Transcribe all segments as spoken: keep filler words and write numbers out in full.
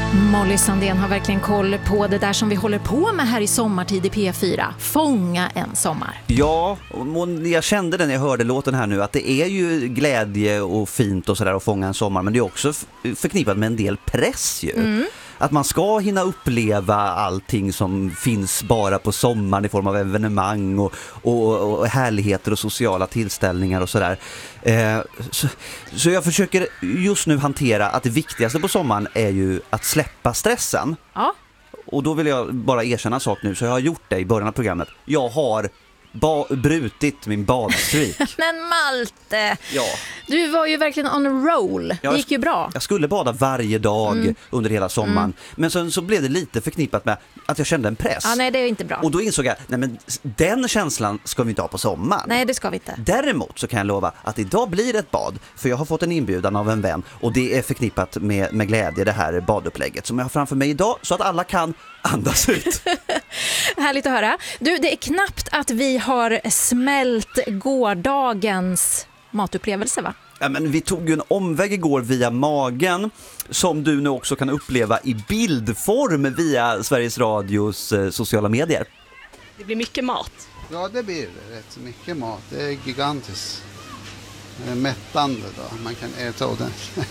Molly Sandén har verkligen koll på det där som vi håller på med här i sommartid i P fyra. Fånga en sommar. Ja, och jag kände det när jag hörde låten här nu att det är ju glädje och fint och sådär att fånga en sommar, men det är också förknippat med en del press ju. Mm. Att man ska hinna uppleva allting som finns bara på sommaren i form av evenemang och, och, och härligheter och sociala tillställningar och sådär. Eh, så, så jag försöker just nu hantera att det viktigaste på sommaren är ju att släppa stressen. Ja. Och då vill jag bara erkänna en sak nu, så jag har gjort det i början av programmet. Jag har ba- brutit min badstreak. Men Malte, ja. Du var ju verkligen on a roll. Det gick ju bra. Jag skulle bada varje dag mm. under hela sommaren. Mm. Men sen så blev det lite förknippat med att jag kände en press. Ja, nej, det är inte bra. Och då insåg jag, nej men den känslan ska vi inte ha på sommaren. Nej, det ska vi inte. Däremot så kan jag lova att idag blir det ett bad. För jag har fått en inbjudan av en vän. Och det är förknippat med, med glädje, det här badupplägget som jag har framför mig idag. Så att alla kan andas ut. Härligt att höra. Du, det är knappt att vi har smält gårdagens matupplevelse, va? Ja, men vi tog ju en omväg igår via magen som du nu också kan uppleva i bildform via Sveriges Radios eh, sociala medier. Det blir mycket mat. Ja, det blir rätt så mycket mat. Det är gigantiskt. Det är mättande då. Man kan äta ordentligt.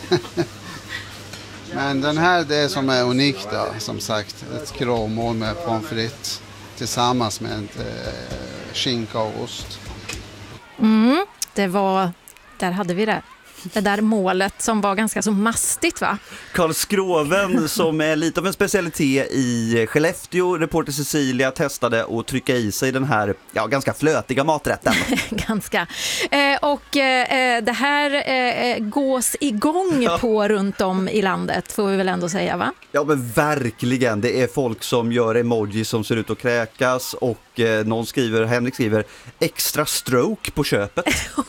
Men den här, det som är unikt då, som sagt, ett gråmål med pommes frites tillsammans med en eh, skinka och ost. Mm, det var, där hade vi det. Det där målet som var ganska så mastigt, va? Karl Skroven som är lite av en specialitet i Skellefteå, reporter Cecilia testade att trycka i sig den här ja, ganska flötiga maträtten. ganska. Eh, och eh, det här eh, gås igång ja. på runt om i landet, får vi väl ändå säga, va? Ja, men verkligen. Det är folk som gör emoji som ser ut att kräkas och eh, någon skriver, Henrik skriver, extra stroke på köpet.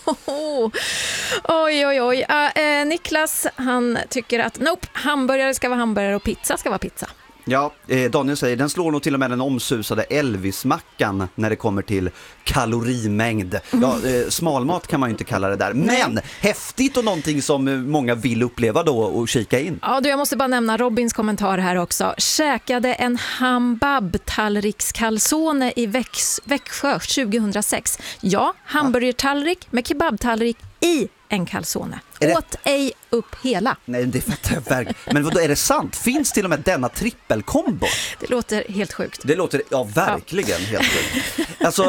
oj, oj, oj. Uh, eh, Niklas, han tycker att nope, hamburgare ska vara hamburgare och pizza ska vara pizza. Ja, eh, Daniel säger, den slår nog till och med den omsusade Elvis-mackan när det kommer till kalorimängd. Ja, eh, smalmat kan man ju inte kalla det där. Men Nej. häftigt och någonting som många vill uppleva då och kika in. Ja, du, jag måste bara nämna Robins kommentar här också. Käkade en hambab-tallrikskalsone i Väx- Växjö tjugohundrasex. Ja, hamburgertallrik med kebabtallrik i en kalsone. Åt ej upp hela. Nej, det fattar jag verkligen. Men vad då, är det sant? Finns till och med denna trippelkombo? Det låter helt sjukt. Det låter, ja verkligen ja. helt sjukt. Alltså,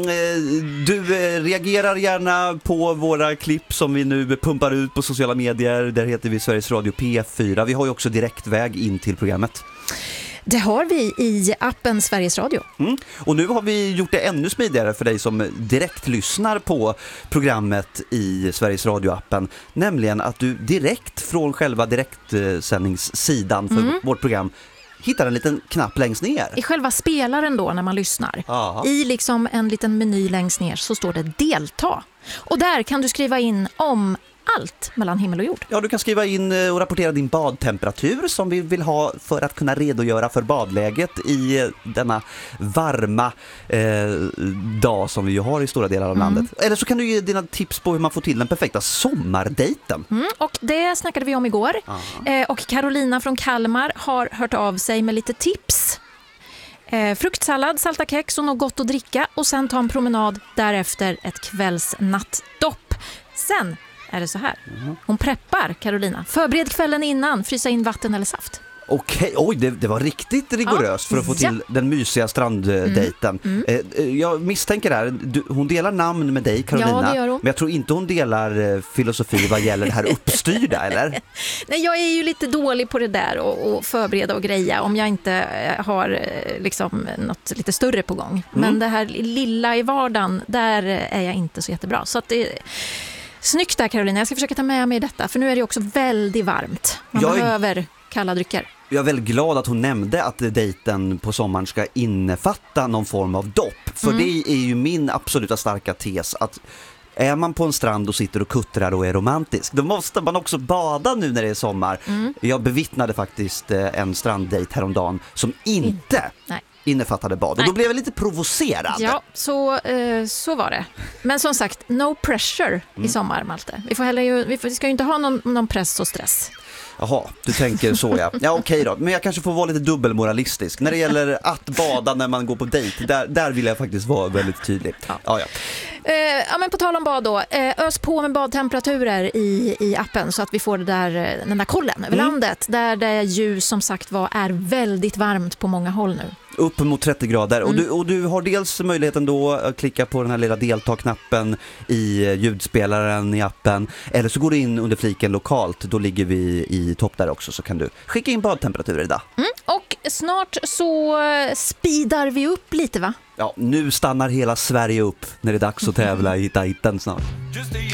du reagerar gärna på våra klipp som vi nu pumpar ut på sociala medier. Där heter vi Sveriges Radio P fyra. Vi har ju också direktväg in till programmet. Det har vi i appen Sveriges Radio. Mm. Och nu har vi gjort det ännu smidigare för dig som direkt lyssnar på programmet i Sveriges Radio-appen. Nämligen att du direkt från själva direktsändningssidan för mm. vårt program hittar en liten knapp längst ner. I själva spelaren då när man lyssnar. Aha. I liksom en liten meny längst ner så står det delta. Och där kan du skriva in om allt mellan himmel och jord. Ja, du kan skriva in och rapportera din badtemperatur som vi vill ha för att kunna redogöra för badläget i denna varma eh, dag som vi ju har i stora delar av mm. landet. Eller så kan du ge dina tips på hur man får till den perfekta sommardejten. Mm, och det snackade vi om igår. Eh, och Carolina från Kalmar har hört av sig med lite tips. Eh, fruktsallad, salta kex och något gott att dricka och sen ta en promenad, därefter ett kvällsnattdopp. Sen är det så här. Hon preppar, Carolina. Förbered kvällen innan, frysa in vatten eller saft. Okej, oj, det, det var riktigt rigoröst ja. för att få till ja. den mysiga stranddejten. Mm. Mm. Eh, jag misstänker här, du, hon delar namn med dig, Carolina. Ja, det gör hon. Men jag tror inte hon delar eh, filosofi vad gäller det här uppstyrda, eller? Nej, jag är ju lite dålig på det där och, och förbereda och greja om jag inte eh, har eh, liksom något lite större på gång. Mm. Men det här lilla i vardagen, där är jag inte så jättebra. Så att det... Snyggt där, Carolina. Jag ska försöka ta med mig detta. För nu är det också väldigt varmt. Man jag behöver är, kalla drycker. Jag är väldigt glad att hon nämnde att dejten på sommaren ska innefatta någon form av dopp. För mm. det är ju min absoluta starka tes att är man på en strand och sitter och kuttrar och är romantisk, då måste man också bada nu när det är sommar. Mm. Jag bevittnade faktiskt en stranddejt häromdagen som inte... Nej. innefattade bad. Och då blev jag lite provocerad. Ja, så, eh, så var det. Men som sagt, no pressure mm. i sommar, Malte. Vi, får heller ju, vi, får, vi ska ju inte ha någon, någon press och stress. Jaha, du tänker så ja. Ja okej då, men jag kanske får vara lite dubbelmoralistisk. När det gäller att bada när man går på dejt, där, där vill jag faktiskt vara väldigt tydlig. Ja, ja. ja. Eh, ja men på tal om bad då, eh, ös på med badtemperaturer i, i appen så att vi får det där, den där kollen över mm. landet. Där det ju som sagt var är väldigt varmt på många håll nu. Upp mot trettio grader. Mm. Och, du, och du har dels möjligheten då att klicka på den här lilla delta-knappen i ljudspelaren i appen. Eller så går du in under fliken lokalt. Då ligger vi i topp där också. Så kan du skicka in badtemperaturer idag. Mm. Och snart så speedar vi upp lite va? Ja, nu stannar hela Sverige upp när det är dags att tävla i Titan snart.